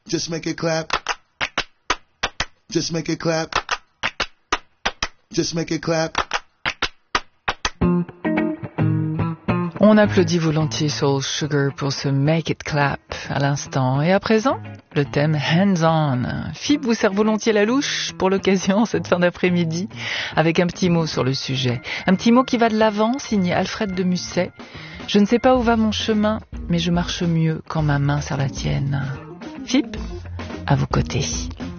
Just make it clap. Just make it clap. Just make it clap. On applaudit volontiers Soul Sugar pour ce Make It Clap à l'instant. Et à présent, le thème Hands On. Fib vous sert volontiers la louche pour l'occasion cette fin d'après-midi avec un petit mot sur le sujet. Un petit mot qui va de l'avant, signé Alfred de Musset. Je ne sais pas où va mon chemin, mais je marche mieux quand ma main serre la tienne. Fib, à vos côtés.